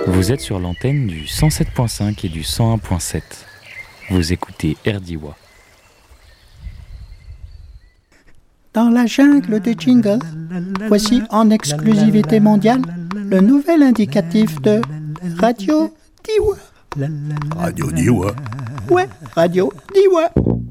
Vous êtes sur l'antenne du 107.5 et du 101.7. Vous écoutez RDIWA. Dans la jungle des jingles, voici en exclusivité mondiale le nouvel indicatif de Radio Diwa. Radio Diwa. Ouais, Radio Diwa.